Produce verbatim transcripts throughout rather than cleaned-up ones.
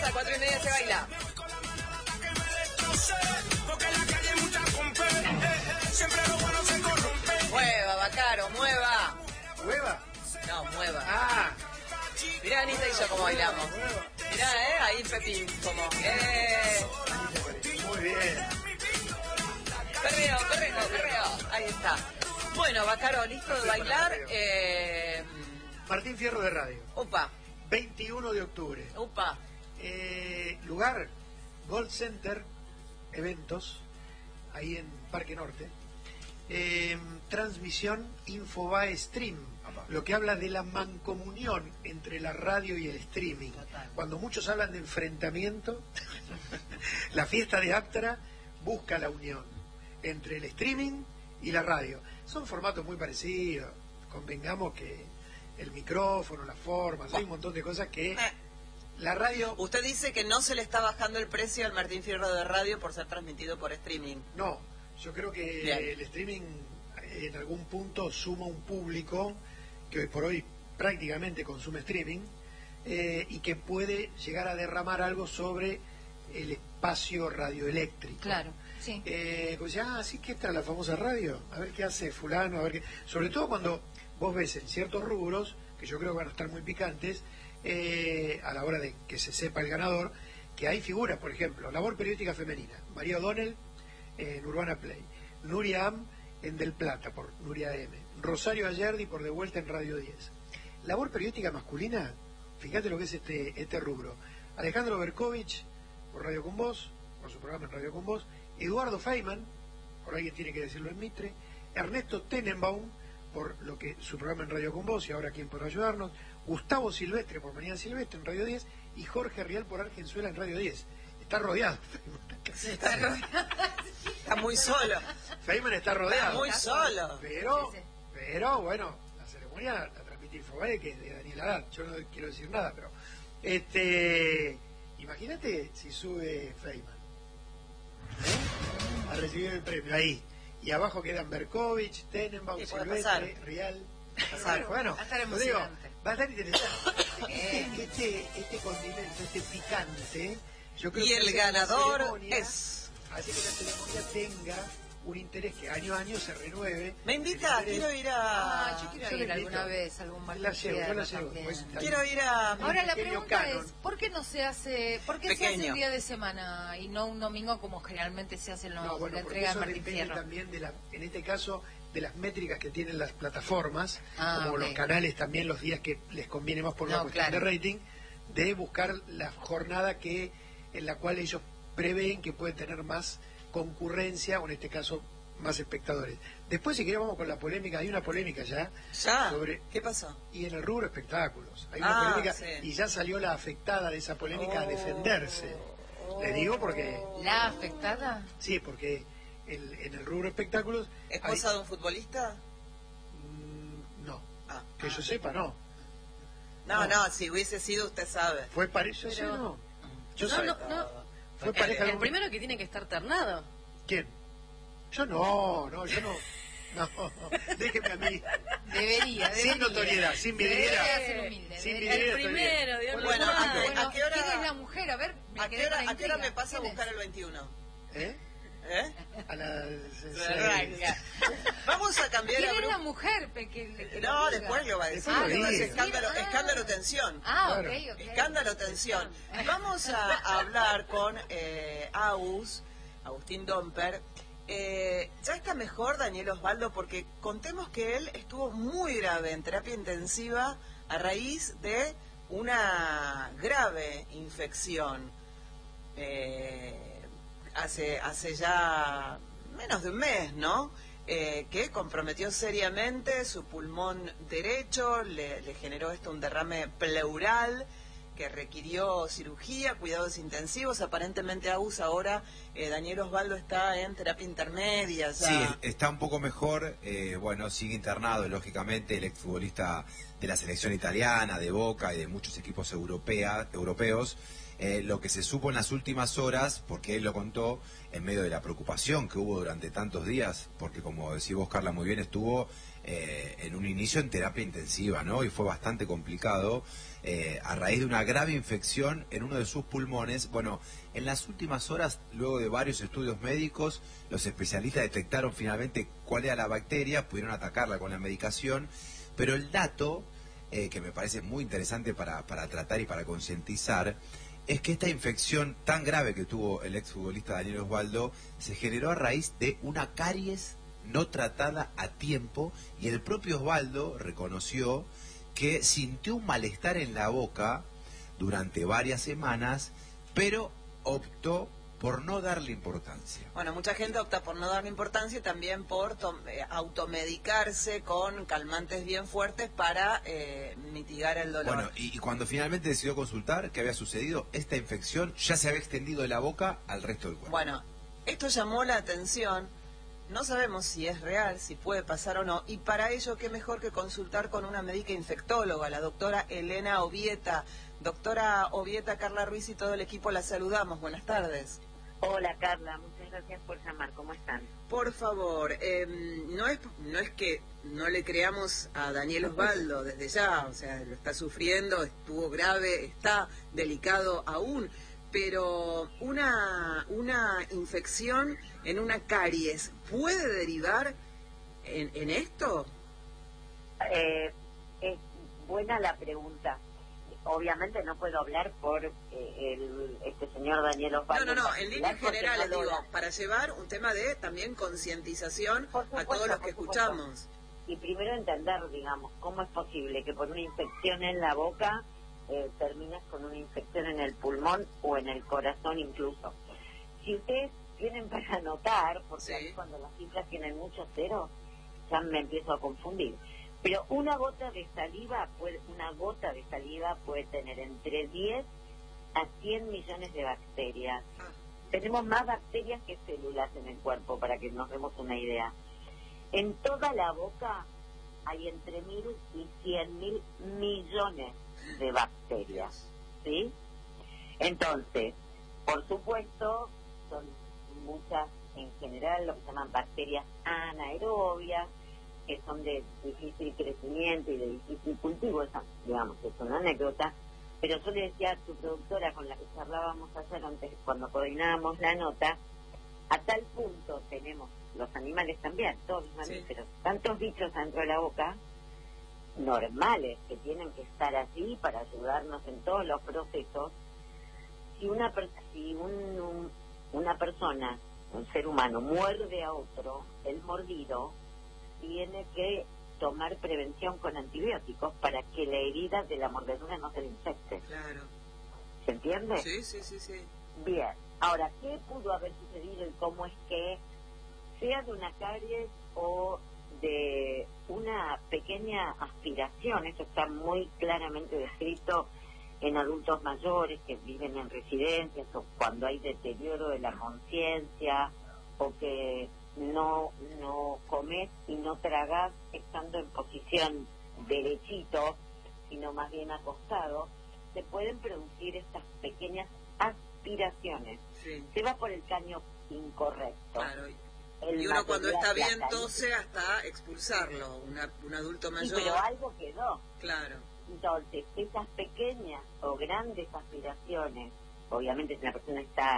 hasta cuatro y media se baila. Mueva, Bacaro, mueva. ¿Mueva? No, mueva. Ah. Mirá Anita y yo cómo bailamos. Mirá, eh, ahí Pepín, como, eh. Muy bien. Perreo, perreo, perreo. Ahí está. Bueno, Bacaro, listo de bailar. Eh... Martín Fierro de Radio. Upa. veintiuno de octubre. Upa. Eh, lugar, Gold Center, eventos, ahí en Parque Norte. Eh, transmisión Infobae Stream, lo que habla de la mancomunión entre la radio y el streaming. Total. Cuando muchos hablan de enfrentamiento, la fiesta de Aptra busca la unión entre el streaming y la radio. Son formatos muy parecidos, convengamos que el micrófono, las formas, hay un montón de cosas que Eh. la radio... Usted dice que no se le está bajando el precio al Martín Fierro de Radio por ser transmitido por streaming. No, yo creo que Bien. el streaming en algún punto suma un público que hoy por hoy prácticamente consume streaming eh, y que puede llegar a derramar algo sobre el espacio radioeléctrico. Claro, sí. Eh, como decía, ah, sí, que esta es la famosa radio, a ver qué hace fulano, a ver qué... Sobre todo cuando vos ves en ciertos rubros, que yo creo que van a estar muy picantes, eh, a la hora de que se sepa el ganador, que hay figuras, por ejemplo, labor periodística femenina, María O'Donnell en Urbana Play, Nuria Am en Del Plata por Nuria M, Rosario Ayerdi por De Vuelta en Radio diez. Labor periodística masculina, fíjate lo que es este, este rubro, Alejandro Berkovich por Radio Con Vos, por su programa en Radio Con Vos, Eduardo Feynman, por alguien tiene que decirlo en Mitre, Ernesto Tenenbaum por lo que su programa en Radio Con Vos y ahora quién podrá ayudarnos, Gustavo Silvestre por Mañana Silvestre en Radio diez y Jorge Rial por Argenzuela en Radio diez. Está rodeado. Sí, está rodeado. Está muy solo. Feynman está rodeado. Está muy solo. Pero, Sí, sí. pero bueno, la ceremonia la transmite Infobae, que es de Daniel Haddad. Yo no quiero decir nada, pero este, imagínate si sube Feynman, ¿eh? A recibir el premio ahí. Y abajo quedan Berkovich, Tenenbaum, Sí, puede Silvestre, pasar. Rial. Pasar. Bueno, Va a estar lo digo, emocionante. va a estar interesante. Este, este, este condimento, este picante, yo creo Y que el hace que la ganador ceremonia- es... Hace que la ceremonia tenga un interés que año a año se renueve. Me invita, El interés- quiero ir a... Ah, yo quiero Yo ir le invito. alguna vez a algún Martín La llevo, yo la Fierro llevo. también. Pues, Quiero ir a... Ahora la pequeño pregunta canon. es, ¿por qué no se hace, por qué se hace Pequeño. un día de semana y no un domingo como generalmente se hace en los, No, bueno, la porque entrega de eso Martín depende Fierro? también de la, en este caso, de las métricas que tienen las plataformas, Ah, como ok. los canales también los días que les conviene más por una No, cuestión claro. de rating, de buscar la jornada que en la cual ellos prevén que puede tener más concurrencia, o en este caso más espectadores. Después, si querés, vamos con la polémica. Hay una polémica ya ¿Ya? sobre... ¿Qué pasó? Y en el rubro espectáculos. Hay una Ah, polémica sí. y ya salió la afectada de esa polémica a Oh. defenderse. Les digo porque... ¿La afectada? Sí, porque el- en el rubro espectáculos... hay- ¿Esposa de un futbolista? Mm, no, Ah. que yo sepa, no. No, No. no, si hubiese sido, usted sabe. Fue pareja, yo sé, Pero- no. Yo No, sé. no, no. Fue El, pareja de el un- primero que tiene que estar ternado. ¿Quién? Yo no, no, yo no. No, déjeme a mí. Debería, debería. Sin notoriedad, sin vidriera. Debería ser humilde. Sin debería. vidriera. El primero, Dios mío. Bueno, ¿a qué- Bueno, a qué hora- ¿quién es la mujer? A ver, me ¿A quedé qué hora, con la a qué hora intriga. me pasa a ¿Quién buscar es? el veintiuno? ¿Eh? ¿Eh? A las... Arranca. Vamos a cambiar ¿Quién a es la grupo. mujer? pe- que le- que No, lo diga? después lo va a decir. Después lo Después diga. escándalo, Ah. escándalo, tensión. Ah, Claro. ok, ok. Escándalo, tensión. Vamos a hablar con eh, Agus, Agustín Domper. Eh, ya está mejor Daniel Osvaldo, porque contemos que él estuvo muy grave en terapia intensiva a raíz de una grave infección. Eh, hace, hace ya menos de un mes, ¿no? Eh, que comprometió seriamente su pulmón derecho, le, le generó esto un derrame pleural que requirió cirugía, cuidados intensivos. Aparentemente Agus ahora, eh, Daniel Osvaldo está en terapia intermedia ya. Sí, está un poco mejor, eh, bueno, sigue internado, lógicamente, el exfutbolista de la selección italiana, de Boca y de muchos equipos europea, europeos. Eh, lo que se supo en las últimas horas, porque él lo contó, en medio de la preocupación que hubo durante tantos días, porque como decís vos, Carla, muy bien, estuvo eh, en un inicio en terapia intensiva, ¿no? Y fue bastante complicado, eh, a raíz de una grave infección en uno de sus pulmones. Bueno, en las últimas horas, luego de varios estudios médicos, los especialistas detectaron finalmente cuál era la bacteria, pudieron atacarla con la medicación, pero el dato, eh, que me parece muy interesante para, para tratar y para concientizar, es que esta infección tan grave que tuvo el exfutbolista Daniel Osvaldo se generó a raíz de una caries no tratada a tiempo, y el propio Osvaldo reconoció que sintió un malestar en la boca durante varias semanas, pero optó por no darle importancia. Bueno, mucha gente opta por no darle importancia y también por eh, automedicarse con calmantes bien fuertes para eh, mitigar el dolor. Bueno, y, y cuando finalmente decidió consultar, ¿qué había sucedido? Esta infección ya se había extendido de la boca al resto del cuerpo. Bueno, esto llamó la atención. No sabemos si es real, si puede pasar o no, y para ello qué mejor que consultar con una médica infectóloga, la doctora Elena Obieta. Doctora Obieta, Carla Ruiz y todo el equipo la saludamos. Buenas tardes. Hola Carla, muchas gracias por llamar, ¿cómo están? Por favor, eh, no es no es que no le creamos a Daniel Osvaldo desde ya, o sea, lo está sufriendo, estuvo grave, está delicado aún, pero una, una infección en una caries, ¿puede derivar en, en esto? Eh, es buena la pregunta. Obviamente no puedo hablar por eh, el, este señor Daniel Osvaldo. No, no, no, en líneas generales, no digo, da. para llevar un tema de también concientización a todos los que escuchamos. Y primero entender, digamos, cómo es posible que por una infección en la boca eh, termines con una infección en el pulmón o en el corazón incluso. Si ustedes tienen para anotar, porque Sí. ahí cuando las cifras tienen muchos ceros, ya me empiezo a confundir. Pero una gota de saliva puede, una gota de saliva puede tener entre diez a cien millones de bacterias. Ah. Tenemos más bacterias que células en el cuerpo, para que nos demos una idea. En toda la boca hay entre mil y cien mil millones de bacterias, ¿sí? Entonces, por supuesto, son muchas en general lo que se llaman bacterias anaerobias, que son de difícil crecimiento y de difícil cultivo, esa, digamos, es una anécdota, pero yo le decía a tu productora con la que charlábamos ayer antes, cuando coordinábamos la nota, a tal punto tenemos, los animales también, todos los mamíferos, sí. tantos bichos dentro de la boca, normales, que tienen que estar allí para ayudarnos en todos los procesos. Si una, si un, un, una persona, un ser humano, muerde a otro, el mordido tiene que tomar prevención con antibióticos para que la herida de la mordedura no se le infecte. Claro. ¿Se entiende? Sí, sí, sí, sí. Bien. Ahora, ¿qué pudo haber sucedido y cómo es que, sea de una caries o de una pequeña aspiración, eso está muy claramente descrito en adultos mayores que viven en residencias, o cuando hay deterioro de la conciencia, o que no no comes y no tragas estando en posición derechito, sino más bien acostado, se pueden producir estas pequeñas aspiraciones. Sí. Se va por el caño incorrecto. Claro. El y uno cuando está bien material tose hasta expulsarlo, una, un adulto Sí, mayor. pero algo quedó. Claro. Entonces, esas pequeñas o grandes aspiraciones, obviamente si una persona está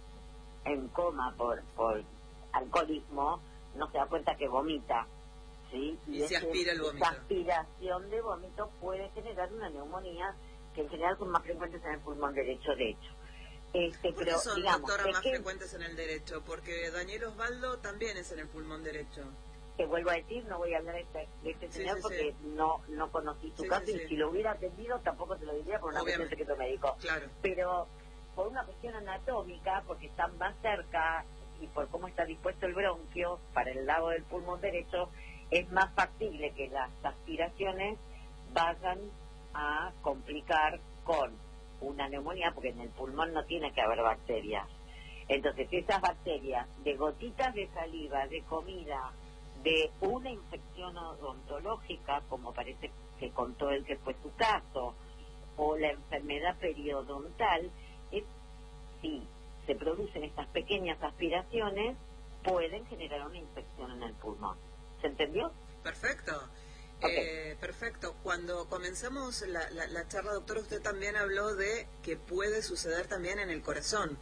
en coma por por alcoholismo, no se da cuenta que vomita, ¿sí? Y, y se ese, aspira el vómito. Esa aspiración de vómito puede generar una neumonía, que en general son más frecuentes en el pulmón derecho, de hecho. Este, ¿Por pero, qué son, digamos, doctora, más que, frecuentes en el derecho? Porque Daniel Osvaldo también es en el pulmón derecho. Te vuelvo a decir, no voy a hablar de este, de este Sí, señor sí, porque sí. no no conocí su Sí, caso, sí, y sí. si lo hubiera atendido tampoco te lo diría por una cuestión de secreto médico. Claro. Pero por una cuestión anatómica, porque están más cerca y por cómo está dispuesto el bronquio para el lado del pulmón derecho, es más factible que las aspiraciones vayan a complicar con una neumonía, porque en el pulmón no tiene que haber bacterias. Entonces esas bacterias de gotitas de saliva, de comida, de una infección odontológica, como parece que contó él que fue su caso, o la enfermedad periodontal, es, si se producen estas pequeñas aspiraciones, pueden generar una infección en el pulmón. ¿Se entendió? Perfecto. Okay. Eh, perfecto. Cuando comenzamos la, la, la charla, doctora, usted también habló de que puede suceder también en el corazón.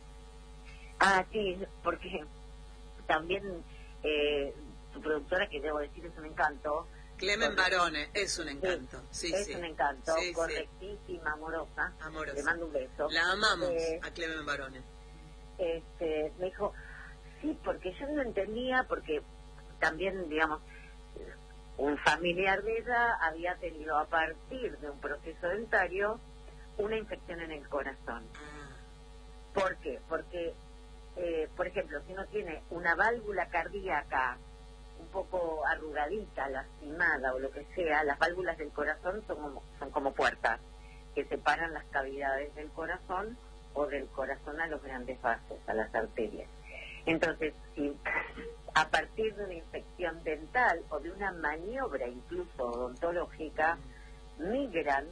Ah, sí, porque también eh, tu productora, que debo decir es un encanto. Clemen Barone, es un encanto. Sí, sí es sí. un encanto, sí, correctísima, sí. amorosa. Amorosa. Le mando un beso. La amamos eh, a Clemen Barone. Este, me dijo, sí, porque yo no entendía, porque también, digamos, un familiar de ella había tenido a partir de un proceso dentario una infección en el corazón. Ah. ¿Por qué? Porque, eh, por ejemplo, si uno tiene una válvula cardíaca un poco arrugadita, lastimada o lo que sea, las válvulas del corazón son como, son como puertas que separan las cavidades del corazón o del corazón a los grandes vasos, a las arterias. Entonces, si a partir de una infección dental o de una maniobra incluso odontológica, migran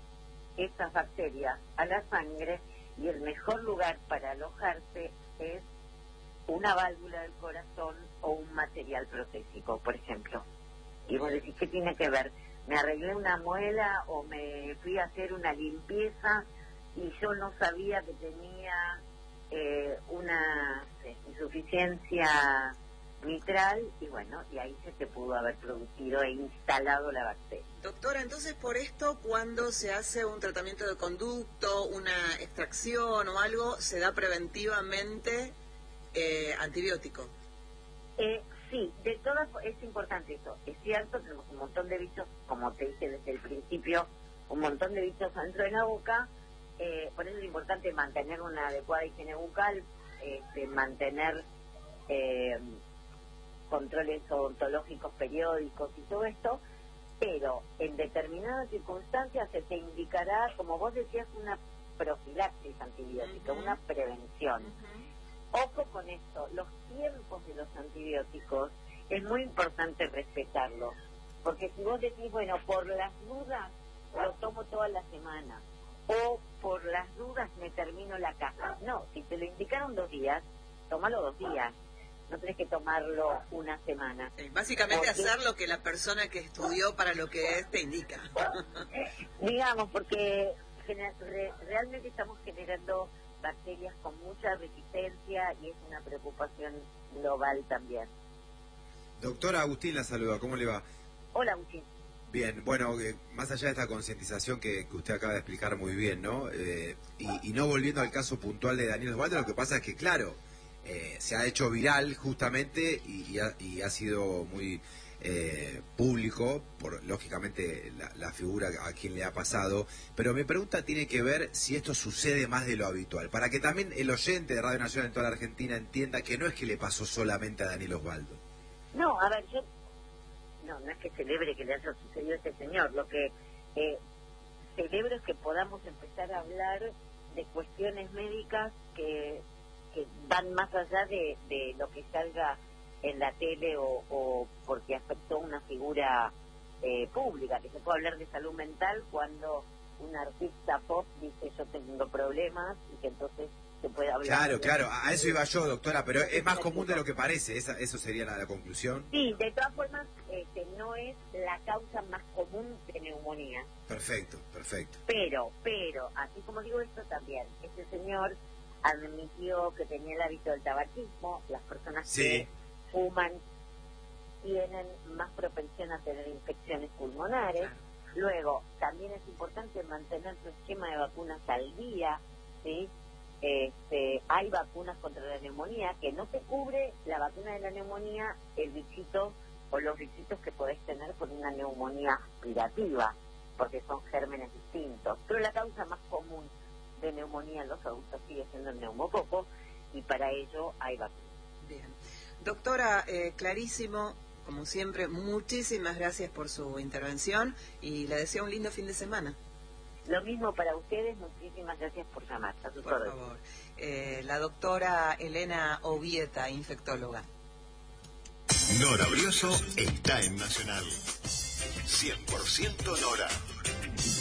esas bacterias a la sangre, y el mejor lugar para alojarse es una válvula del corazón o un material protésico, por ejemplo. Y vos decís, ¿qué tiene que ver? Me arreglé una muela o me fui a hacer una limpieza y yo no sabía que tenía eh, una eh, insuficiencia mitral, y bueno, y ahí se te pudo haber producido e instalado la bacteria. Doctora, entonces por esto, cuando se hace un tratamiento de conducto, una extracción o algo, se da preventivamente eh, antibiótico. Eh, sí, de todas es importante eso. Es cierto, tenemos un montón de bichos, como te dije desde el principio, un montón de bichos dentro de la boca, eh, por eso es importante mantener una adecuada higiene bucal, este, mantener eh, controles odontológicos periódicos y todo esto, pero en determinadas circunstancias se te indicará, como vos decías, una profilaxis antibiótica, uh-huh. una prevención. Uh-huh. Ojo con esto, los tiempos de los antibióticos es muy importante respetarlos, porque si vos decís, bueno, por las dudas lo tomo toda la semana, o por las dudas me termino la caja. No, si te lo indicaron dos días, tómalo dos días. No tenés que tomarlo una semana. Sí, básicamente porque, hacer lo que la persona que estudió para lo que es te indica. Digamos, porque re, realmente estamos generando bacterias con mucha resistencia y es una preocupación global también. Doctora, Agustín la saluda, ¿cómo le va? Hola, Agustín. Bien, bueno, eh, más allá de esta concientización que, que usted acaba de explicar muy bien, ¿no? Eh, y, y no volviendo al caso puntual de Daniel Osvaldo, lo que pasa es que, claro, Eh, se ha hecho viral justamente y, y, ha, y ha sido muy eh, público por lógicamente la, la figura a quien le ha pasado, pero mi pregunta tiene que ver si esto sucede más de lo habitual, para que también el oyente de Radio Nacional en toda la Argentina entienda que no es que le pasó solamente a Daniel Osvaldo. No, a ver, yo no, no es que celebre que le haya sucedido a este señor, lo que eh, celebro es que podamos empezar a hablar de cuestiones médicas que que van más allá de, de lo que salga en la tele o, o porque afectó una figura eh, pública, que se puede hablar de salud mental cuando un artista pop dice yo tengo problemas y que entonces se puede hablar. Claro, de claro, a eso iba yo, doctora, pero es más común de lo que parece, esa, eso sería la, la conclusión. Sí, de todas formas, este, no es la causa más común de neumonía. Perfecto, perfecto. Pero, pero, así como digo esto también, este señor admitió que tenía el hábito del tabaquismo, las personas sí. que fuman tienen más propensión a tener infecciones pulmonares. Luego, también es importante mantener su esquema de vacunas al día, ¿sí? Este, hay vacunas contra la neumonía, que no te cubre la vacuna de la neumonía, el bichito o los bichitos que podés tener por una neumonía aspirativa, porque son gérmenes distintos. Pero la causa más común de neumonía en los adultos sigue siendo el neumococo y para ello hay vacunas. Bien. Doctora, eh, clarísimo, como siempre, muchísimas gracias por su intervención y le deseo un lindo fin de semana. Lo mismo para ustedes, muchísimas gracias por llamar. A su por orden. favor. Eh, la doctora Elena Ovieta, infectóloga. Nora Brioso está en Nacional. cien por ciento Nora.